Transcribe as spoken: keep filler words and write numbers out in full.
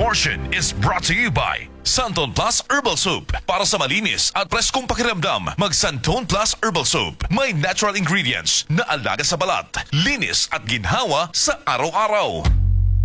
portion is brought to you by Santon Plus Herbal Soap. Para sa malinis at preskong pakiramdam, mag Santon Plus Herbal Soap. May natural ingredients na alaga sa balat, linis at ginhawa sa araw-araw.